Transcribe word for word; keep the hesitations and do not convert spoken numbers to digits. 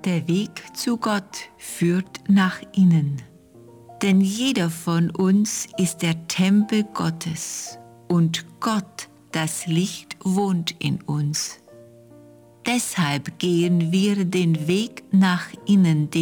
Der Weg zu Gott führt nach innen. Denn jeder von uns ist der Tempel Gottes und Gott, das Licht, wohnt in uns. Deshalb gehen wir den Weg nach innen,